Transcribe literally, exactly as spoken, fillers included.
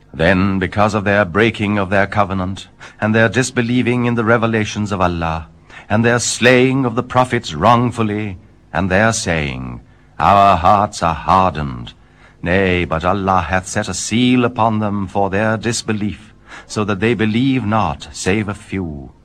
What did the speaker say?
Then, because of their breaking of their covenant, and their disbelieving in the revelations of Allah, and their slaying of the prophets wrongfully, and their saying, Our hearts are hardened, nay, but Allah hath set a seal upon them for their disbelief, so that they believe not, save a few.